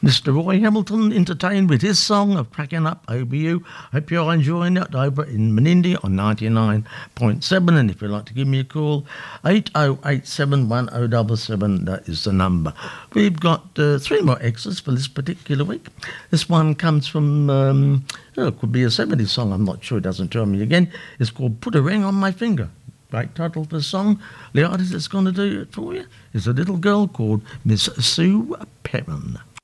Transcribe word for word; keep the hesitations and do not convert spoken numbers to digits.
Mister Roy Hamilton entertained with his song of Cracking Up Over You. Hope you're enjoying it over in Menindee on ninety-nine point seven. And if you'd like to give me a call, eight oh eight seven, one oh seven seven, that is the number. We've got uh, three more extras for this particular week. This one comes from, um, oh, it could be a seventies song, I'm not sure, it doesn't tell me again. It's called Put a Ring on My Finger. Great title for the song. The artist that's going to do it for you is a little girl called Miss Sue Perrin.